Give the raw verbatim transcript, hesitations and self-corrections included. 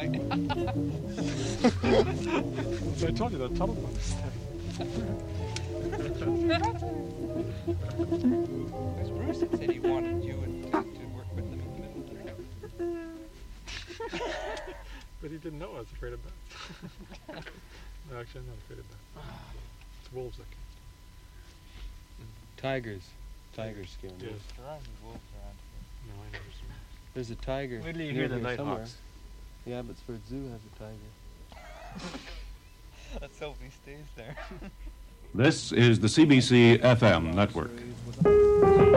right. So I told you the telephone is It was Bruce that said he wanted you and to, to work with him in the military. But he didn't know I was afraid of bats. No, actually, I'm not afraid of bats. It's wolves that can. Tigers. Tigers scare me. Yes. There are wolves around No, I never saw it. There's a tiger. Wait till you near hear the here somewhere. nighthawks. Yeah, but Spurt Zoo has a tiger. here. Let's hope he stays there. This is the C B C F M network.